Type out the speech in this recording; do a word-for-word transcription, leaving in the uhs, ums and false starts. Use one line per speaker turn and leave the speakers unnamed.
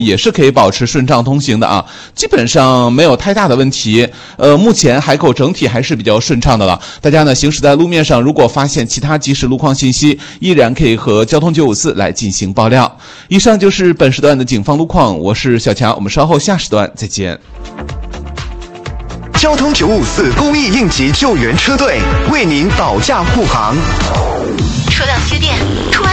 也是可以保持顺畅通行的啊，基本上没有太大的问题。呃，目前海口整体还是比较顺畅的了。大家呢行驶在路面上，如果发现其他即时路况信息，依然可以和交通九五四来进行爆料。以上就是本时段的警方路况，我是小强，我们稍后下时段再见。
交通九五四公益应急救援车队为您保驾护航。
车辆缺电，突然